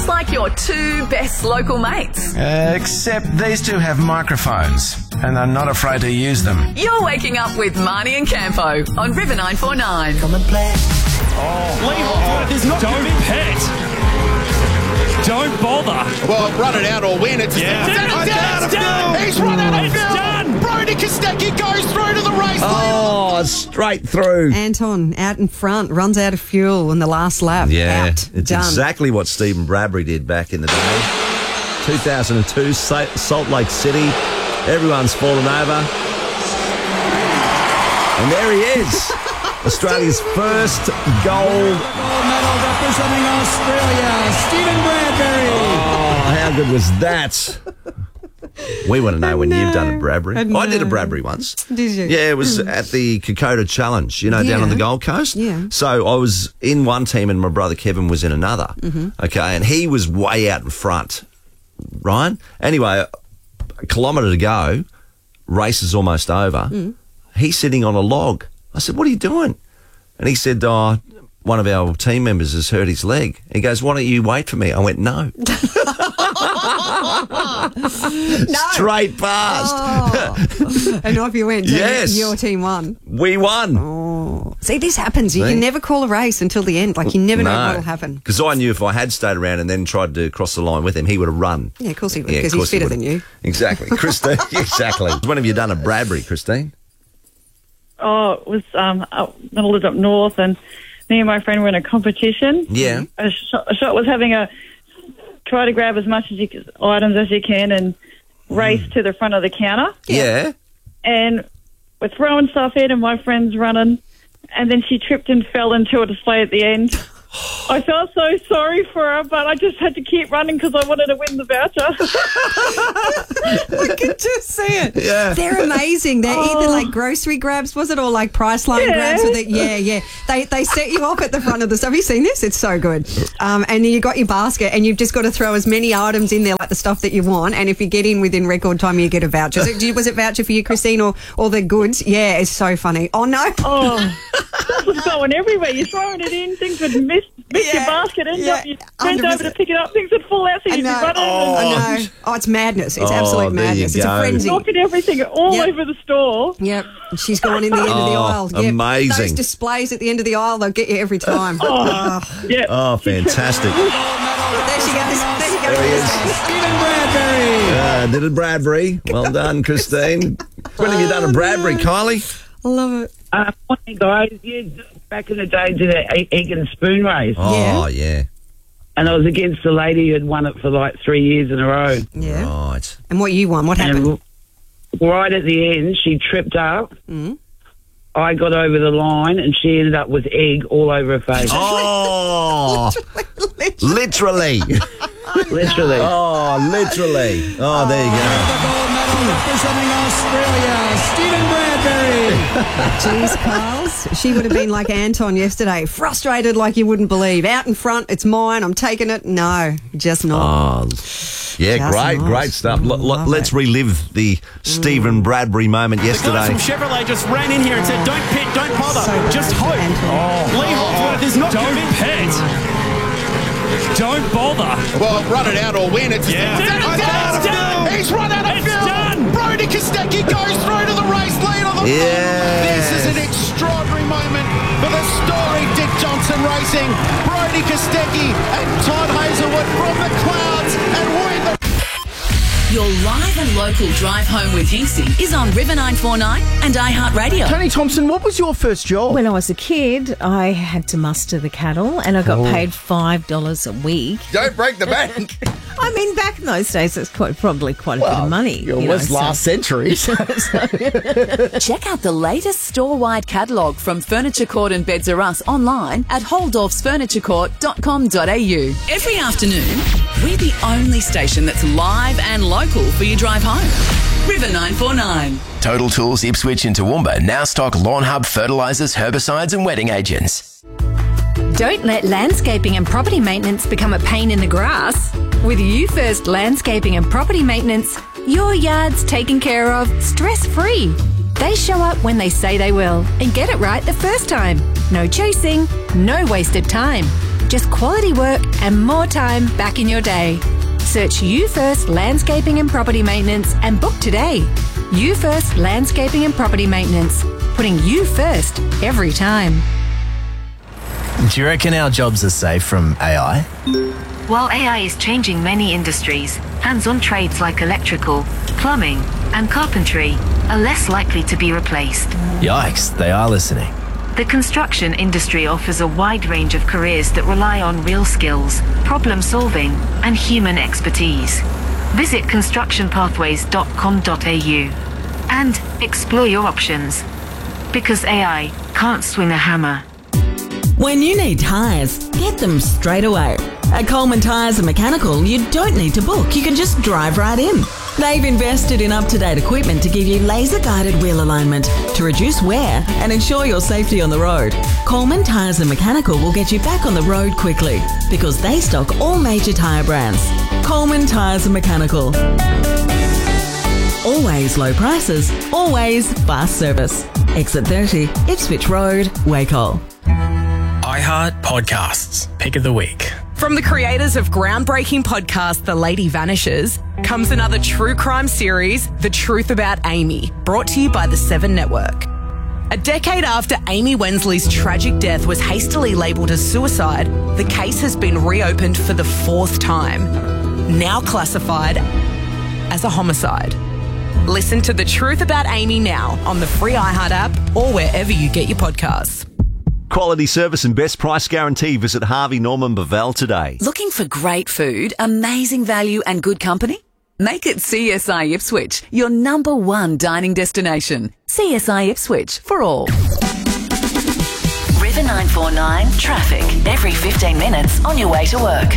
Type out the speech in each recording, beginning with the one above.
Sounds like your two best local mates. Except these two have microphones and are not afraid to use them. You're waking up with Marnie and Campo on River 949. Come and play. There's not don't pet. Don't bother. Well, run it out or win. It's It's done. He's run out of It's field. done. Brody Kostecki goes through to the race. Oh, straight through. Anton out in front, runs out of fuel in the last lap. Yeah, Out. it's Done. exactly what Stephen Bradbury did back in the day. 2002, Salt Lake City. Everyone's fallen over. And there he is. Australia's first gold Medal representing Australia, Stephen Bradbury. Oh, how good was that? We want to know when you've done a Bradbury. I did a Bradbury once. Did you? Yeah, it was at the Kokoda Challenge, down on the Gold Coast. Yeah. So I was in one team and my brother Kevin was in another. Okay, and he was way out in front, Ryan. Anyway, a kilometre to go, race is almost over. He's sitting on a log. I said, what are you doing? And he said, one of our team members has hurt his leg. He goes, why don't you wait for me? I went, no. Straight past. And off you went. So Yes. Your team won. We won. Oh. See, this happens. You See? can never call a race until the end. Like, you never know what will happen. Because I knew if I had stayed around and then tried to cross the line with him, he would have run. Yeah, of course he would, Yeah, of because he's course he fitter would. than you. Exactly. Christine, exactly. When have you done a Bradbury, Christine? Oh, it was I lived up north, and me and my friend were in a competition. Yeah. A shot was having a try to grab as much items as you can and race to the front of the counter. Yeah. And we're throwing stuff in, and my friend's running, and then she tripped and fell into a display at the end. I felt so sorry for her, but I just had to keep running because I wanted to win the voucher. I could just see it. Yeah. They're amazing. They're either like grocery grabs, was it, or like Priceline grabs with it? Yeah. They set you off at the front of the stuff. Have you seen this? It's so good. And you got your basket, and you've just got to throw as many items in there, like the stuff that you want. And if you get in within record time, you get a voucher. Was it voucher for you, Christine, or the goods? Yeah, it's so funny. Oh no. Oh, that was going everywhere. You're throwing it in, things would miss your basket, end up, you bent over to pick it up, things would fall out, so you'd be running. I know. Oh, it's madness. It's absolute there you madness. It's a go. frenzy. Knocking everything all over the store. Yep. She's gone in the end of the aisle. Yep. amazing. Those displays at the end of the aisle, they'll get you every time. Yeah. Oh, fantastic. There she goes. There she goes. There he is. Stephen Bradbury. Did a Bradbury. Well done, Christine. When have you done a Bradbury, Kylie? I love it. Morning, guys. Yeah, back in the day, did an egg and spoon race. Oh, yeah. And I was against the lady who had won it for like 3 years in a row. Yeah. Right. And what you won? What happened? And right at the end, she tripped up. I got over the line, and she ended up with egg all over her face. Oh, literally. Literally. Oh, literally. Oh, there you go. The gold medal representing Australia, Stephen Bradbury. Jeez, Carls. She would have been like Anton yesterday, frustrated like you wouldn't believe. Out in front, it's mine, I'm taking it. No, just not. Oh, yeah, Just great, not. great stuff. Love Let's it. relive the Stephen Bradbury moment The guy yesterday. from Chevrolet just ran in here and said, don't pit, don't bother, So just good, hope. Anton. Lee Holdsworth is not Don't convinced. Don't bother. Well, run it out or win. It's It's done. He's run out of It's field. done. Brody Kostecki goes through to the race lead on the Yes. This is an extraordinary moment for the story Dick Johnson Racing. Brody Kostecki and Todd Hazelwood from the clouds and win the... Your live and local drive home with Hinksy is on River 949 and iHeartRadio. Tony Thompson, what was your first job? When I was a kid, I had to muster the cattle, and I got paid $5 a week. Don't break the bank. I mean, back in those days, it's probably quite a bit of money. It was last century. Check out the latest store-wide catalogue from Furniture Court and Beds R Us online at holdorfsfurniturecourt.com.au. Every afternoon, we're the only station that's live and local for your drive home. River 949. Total Tools Ipswich and Toowoomba now stock Lawn Hub fertilisers, herbicides and wetting agents. Don't let landscaping and property maintenance become a pain in the grass. With You First Landscaping and Property Maintenance, your yard's taken care of stress-free. They show up when they say they will and get it right the first time. No chasing, no wasted time. Just quality work and more time back in your day. Search You First Landscaping and Property Maintenance and book today. You First Landscaping and Property Maintenance. Putting you first every time. Do you reckon our jobs are safe from AI? While AI is changing many industries, hands-on trades like electrical, plumbing, and carpentry are less likely to be replaced. Yikes, they are listening. The construction industry offers a wide range of careers that rely on real skills, problem solving, and human expertise. Visit constructionpathways.com.au and explore your options. Because AI can't swing a hammer. When you need tyres, get them straight away. At Coleman Tyres and Mechanical, you don't need to book. You can just drive right in. They've invested in up-to-date equipment to give you laser-guided wheel alignment to reduce wear and ensure your safety on the road. Coleman Tyres and Mechanical will get you back on the road quickly because they stock all major tyre brands. Coleman Tyres and Mechanical. Always low prices, always fast service. Exit 30, Ipswich Road, Wacol. iHeart Podcasts, Pick of the Week. From the creators of groundbreaking podcast The Lady Vanishes comes another true crime series, The Truth About Amy, brought to you by the Seven Network. A decade after Amy Wensley's tragic death was hastily labelled as suicide, the case has been reopened for the 4th time, now classified as a homicide. Listen to The Truth About Amy now on the free iHeart app or wherever you get your podcasts. Quality service and best price guarantee. Visit Harvey Norman Bavel today. Looking for great food, amazing value and good company? Make it CSI Ipswich, your number one dining destination. CSI Ipswich for all. River 949 traffic every 15 minutes on your way to work.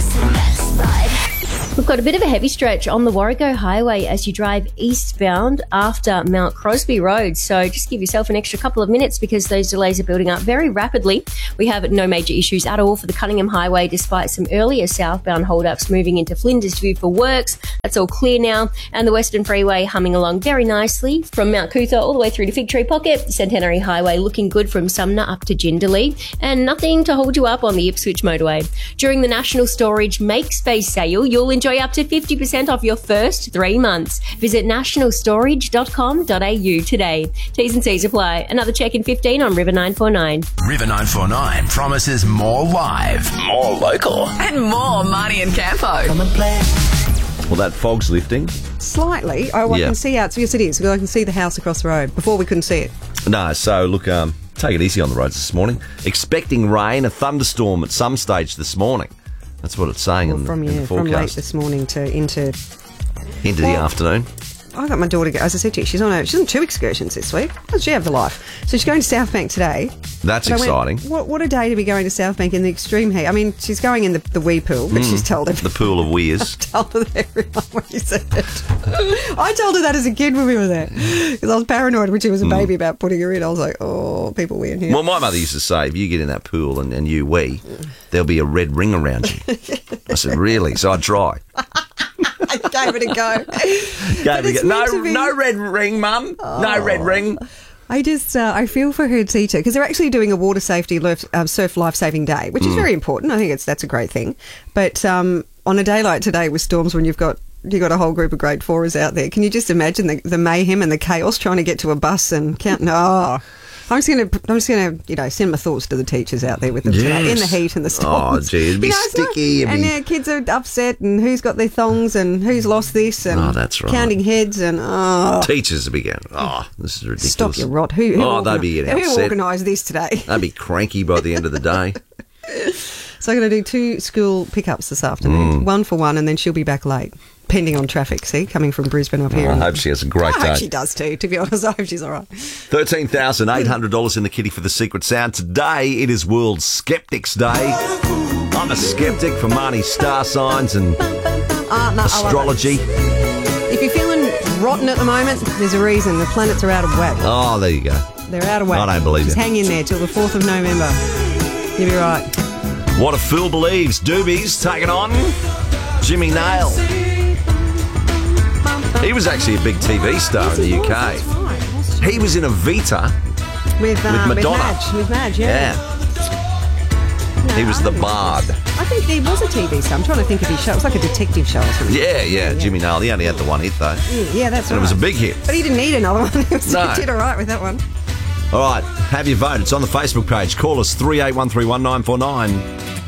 We've got a bit of a heavy stretch on the Warrego Highway as you drive eastbound after Mount Crosby Road. So just give yourself an extra couple of minutes because those delays are building up very rapidly. We have no major issues at all for the Cunningham Highway despite some earlier southbound holdups moving into Flinders View for works. That's all clear now. And the Western Freeway humming along very nicely from Mount Cootha all the way through to Fig Tree Pocket. The Centenary Highway looking good from Sumner up to Jindalee. And nothing to hold you up on the Ipswich motorway. During the National Storage Make Space sale, you'll enjoy up to 50% off your first 3 months. Visit nationalstorage.com.au today. T's and C's apply. Another check in 15 on River 949. River 949 promises more live, more local, and more Marnie and Campo. Well, that fog's lifting. Slightly. Oh, I can see out. Yes, it is. Because I can see the house across the road. Before we couldn't see it. No, so look, take it easy on the roads this morning. Expecting rain, a thunderstorm at some stage this morning. That's what it's saying in the forecast. From late this morning to into the afternoon. I got my daughter, as I said to you, she's on 2 excursions this week. How does she have the life? So she's going to South Bank today. That's exciting. What a day to be going to South Bank in the extreme heat. I mean, she's going in the wee pool, but she's told her. The pool of weers. I told her everyone when you said it. I told her that as a kid when we were there. Because I was paranoid when she was a baby about putting her in. I was like, oh, people wee in here. Well, my mother used to say, if you get in that pool and you wee, there'll be a red ring around you. I said, really? So I'd try. I gave it a go. No red ring, Mum. Oh. No red ring. I feel for her teacher because they're actually doing a water safety surf life-saving day, which is very important. I think that's a great thing. But on a day like today with storms, when you've got a whole group of grade 4ers out there, can you just imagine the mayhem and the chaos trying to get to a bus and count? No. I'm just gonna send my thoughts to the teachers out there with them today in the heat and the storms. Oh, gee, it'd be sticky. And kids are upset and who's got their thongs and who's lost this and that's right. Counting heads and teachers will be going, this is ridiculous. Stop your rot. Who they'd be getting upset. Who organised this today? They'd be cranky by the end of the day. So I'm going to do 2 school pickups this afternoon, 1 for 1, and then she'll be back late. Pending on traffic, coming from Brisbane up here. I hope she has a great day. I hope she does too, to be honest. I hope she's all right. $13,800 in the kitty for the Secret Sound. Today, it is World Skeptics Day. I'm a skeptic for Marnie's star signs and astrology. If you're feeling rotten at the moment, there's a reason. The planets are out of whack. Oh, there you go. They're out of whack. I don't believe Just hang in there till the 4th of November. You'll be right. What a Fool Believes. Doobies taking on Jimmy Nail. He was actually a big TV star in the UK. He was in Evita with Madonna. With Madge, yeah. He was the Bard. I think he was a TV star. I'm trying to think of his show. It was like a detective show or something. Yeah, Jimmy Nail. He only had the one hit, though. Yeah, that's And right. it was a big hit. But he didn't need another one. He did all right with that one. All right, have your vote. It's on the Facebook page. Call us 38131949.